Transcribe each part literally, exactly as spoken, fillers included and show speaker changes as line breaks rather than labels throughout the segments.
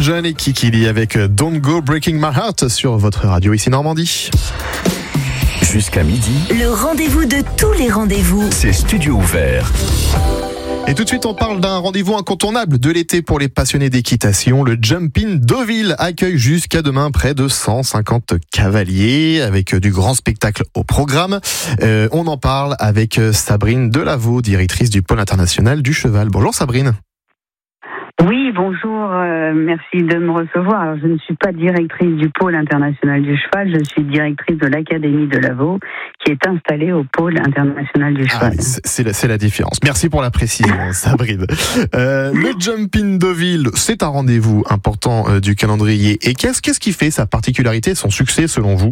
John et Kikili avec Don't Go Breaking My Heart sur votre radio ici Normandie.
Jusqu'à midi,
le rendez-vous de tous les rendez-vous.
C'est Studio Ouvert.
Et tout de suite, on parle d'un rendez-vous incontournable de l'été pour les passionnés d'équitation. Le Jumping Deauville accueille jusqu'à demain près de cent cinquante cavaliers avec du grand spectacle au programme. Euh, on en parle avec Sabrine Delaveau, directrice du pôle international du cheval. Bonjour Sabrine.
Oui, bonjour, euh, merci de me recevoir. Alors, je ne suis pas directrice du pôle international du cheval, je suis directrice de l'Académie Delaveau qui est installée au pôle international du cheval.
Ah, c'est, la, c'est la différence. Merci pour la précision, Sabrine. Euh, le Jumping Deauville, c'est un rendez-vous important euh, du calendrier. Et qu'est-ce, qu'est-ce qui fait sa particularité, son succès selon vous ?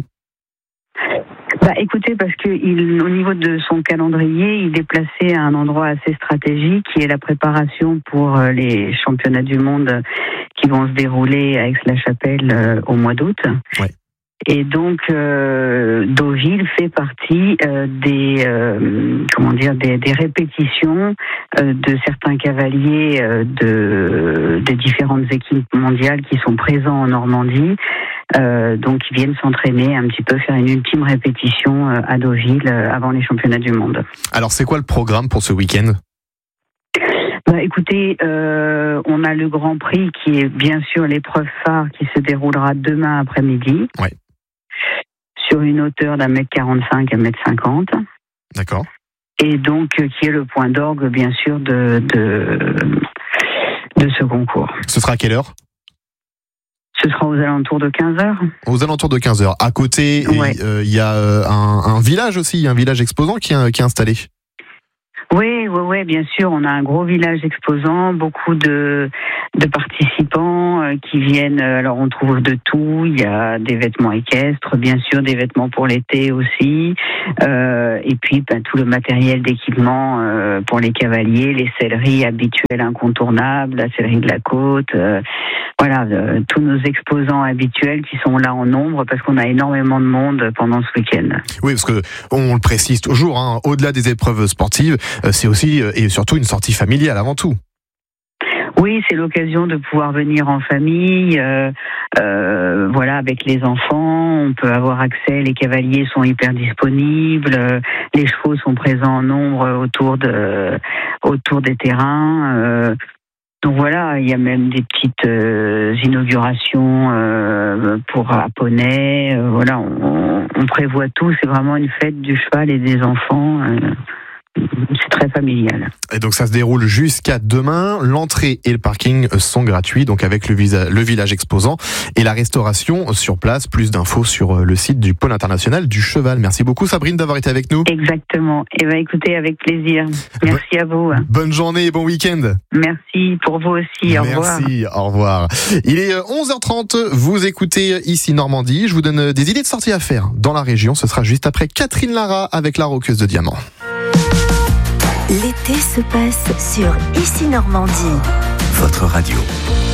Bah, écoutez, parce que il, au niveau de son calendrier, il est placé à un endroit assez stratégique, qui est la préparation pour les championnats du monde qui vont se dérouler à Aix-la-Chapelle euh, au mois d'août.
Ouais.
Et donc, euh, Deauville fait partie euh, des euh, comment dire des, des répétitions euh, de certains cavaliers euh, de des différentes équipes mondiales qui sont présents en Normandie. Euh, donc, ils viennent s'entraîner un petit peu, faire une ultime répétition euh, à Deauville euh, avant les championnats du monde.
Alors, c'est quoi le programme pour ce week-end ?
Bah, écoutez, euh, on a le Grand Prix qui est bien sûr l'épreuve phare qui se déroulera demain après-midi.
Ouais.
Sur une hauteur d'un mètre quarante-cinq à un mètre cinquante.
D'accord.
Et donc, euh, qui est le point d'orgue, bien sûr, de, de, de ce concours.
Ce sera à quelle heure ?
Ce sera aux alentours de quinze heures.
Aux alentours de quinze heures. À côté, il ouais. euh, y a euh, un, un village aussi, un village exposant qui est, qui est installé.
Oui, oui, oui, bien sûr. On a un gros village exposant, beaucoup de, de participants euh, qui viennent. Alors, on trouve de tout. Il y a des vêtements équestres, bien sûr, des vêtements pour l'été aussi. Euh, et puis, ben, tout le matériel d'équipement euh, pour les cavaliers, les selleries habituelles incontournables, la sellerie de la côte. Euh, voilà, euh, tous nos exposants habituels qui sont là en nombre parce qu'on a énormément de monde pendant ce week-end.
Oui, parce que on le précise toujours, hein, au-delà des épreuves sportives, c'est aussi et surtout une sortie familiale avant tout.
Oui, c'est l'occasion de pouvoir venir en famille, euh, euh, voilà, avec les enfants. On peut avoir accès, les cavaliers sont hyper disponibles, euh, les chevaux sont présents en nombre autour de, autour des terrains. Euh, donc voilà, il y a même des petites euh, inaugurations euh, pour à poney. Euh, voilà, on, on prévoit tout. C'est vraiment une fête du cheval et des enfants. Euh, C'est très familial.
Et donc ça se déroule jusqu'à demain. L'entrée et le parking sont gratuits, donc avec le, visa, le village exposant et la restauration sur place. Plus d'infos sur le site du pôle international du cheval. Merci beaucoup Sabrine d'avoir été avec nous.
Exactement. Et ben écoutez, avec plaisir. Merci
Bo-
à vous.
Bonne journée et bon week-end.
Merci pour vous aussi. Au revoir.
Merci. Au revoir. Il est onze heures trente. Vous écoutez ici Normandie. Je vous donne des idées de sorties à faire dans la région. Ce sera juste après Catherine Lara avec la roqueuse de diamants.
L'été se passe sur Ici Normandie.
Votre radio.